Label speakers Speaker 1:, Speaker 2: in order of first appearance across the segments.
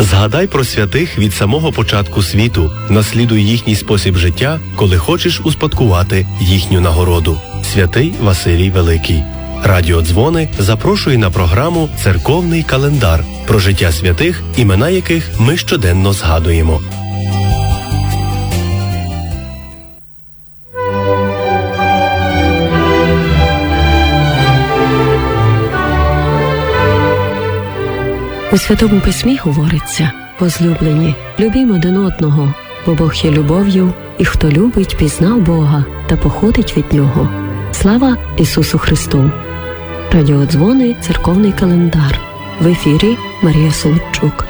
Speaker 1: Згадай про святих від самого початку світу, наслідуй їхній спосіб життя, коли хочеш успадкувати їхню нагороду. Святий Василій Великий. Радіо Дзвони запрошує на програму «Церковний календар» про життя святих, імена яких ми щоденно згадуємо.
Speaker 2: У Святому Письмі говориться: «Возлюблені, любімо один одного, бо Бог є любов'ю, і хто любить, пізнав Бога та походить від Нього. Слава Ісусу Христу!» Радіо Дзвони, церковний календар. В ефірі Марія Солодчук.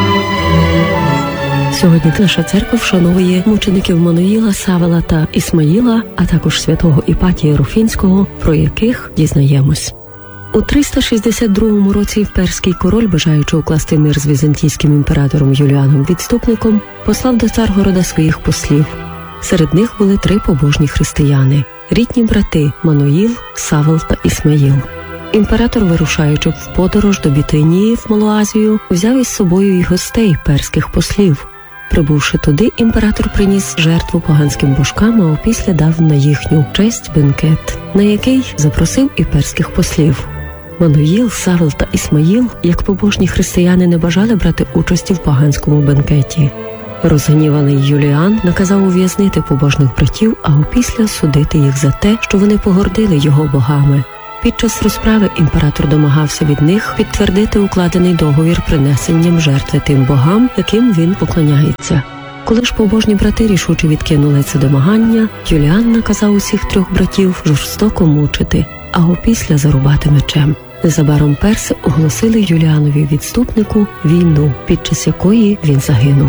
Speaker 2: Сьогодні наша церква вшановує мучеників Мануїла, Савела та Ісмаїла, а також святого Іпатія Руфінського, про яких дізнаємось. У 362 році перський король, бажаючи укласти мир з візантійським імператором Юліаном Відступником, послав до Царгорода своїх послів. Серед них були 3 побожні християни – рідні брати Мануїл, Савел та Ісмаїл. Імператор, вирушаючи в подорож до Бітинії в Малу Азію, взяв із собою й гостей перських послів. Прибувши туди, імператор приніс жертву поганським божкам, а опісля дав на їхню честь бенкет, на який запросив і перських послів. Мануїл, Савел та Ісмаїл, як побожні християни, не бажали брати участі в поганському бенкеті. Розгніваний Юліан наказав ув'язнити побожних братів, а опісля судити їх за те, що вони погордили його богами. Під час розправи імператор домагався від них підтвердити укладений договір принесенням жертви тим богам, яким він поклоняється. Коли ж побожні брати рішуче відкинули це домагання, Юліан наказав усіх 3 братів жорстоко мучити, а опісля зарубати мечем. Незабаром перси оголосили Юліанові Відступнику війну, під час якої він загинув.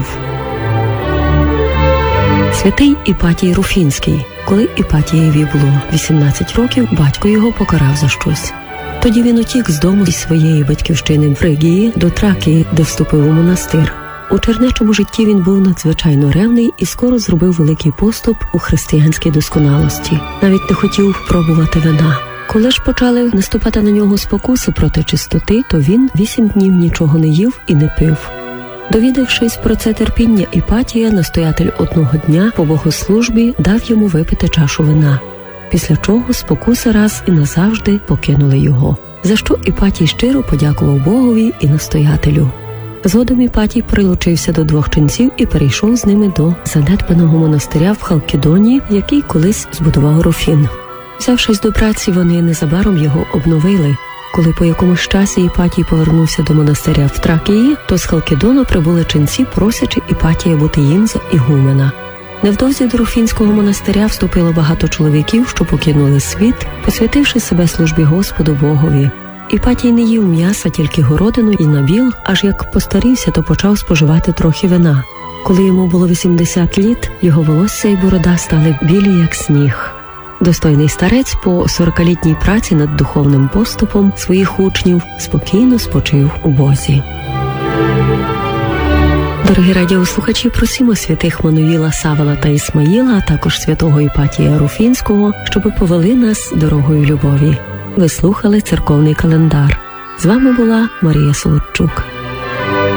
Speaker 2: Святий Іпатій Руфінський. Коли Іпатієві було 18 років, батько його покарав за щось. Тоді він утік з дому із своєї батьківщини Фригії до Тракії, де вступив у монастир. У чернечому житті він був надзвичайно ревний і скоро зробив великий поступ у християнській досконалості. Навіть не хотів пробувати вина. Коли ж почали наступати на нього спокуси проти чистоти, то він 8 днів нічого не їв і не пив. Довідавшись про це терпіння Іпатія, настоятель одного дня по богослужбі дав йому випити чашу вина, після чого спокуси раз і назавжди покинули його, за що Іпатій щиро подякував Богові і настоятелю. Згодом Іпатій прилучився до 2 ченців і перейшов з ними до занедбаного монастиря в Халкідоні, який колись збудував Руфін. Взявшись до праці, вони незабаром його обновили. Коли по якомусь часі Іпатій повернувся до монастиря в Тракії, то з Халкідону прибули ченці, просячи Іпатія бути їм за ігумена. Невдовзі до Руфінського монастиря вступило багато чоловіків, що покинули світ, посвятивши себе службі Господу Богові. Іпатій не їв м'яса, тільки городину і набіл, аж як постарівся, то почав споживати трохи вина. Коли йому було 80 літ, його волосся і борода стали білі, як сніг. Достойний старець по 40-літній праці над духовним поступом своїх учнів спокійно спочив у Бозі. Дорогі радіослухачі, просимо святих Мануїла, Савела та Ісмаїла, а також святого Іпатія Руфінського, щоб повели нас дорогою любові. Ви слухали церковний календар. З вами була Марія Солодчук.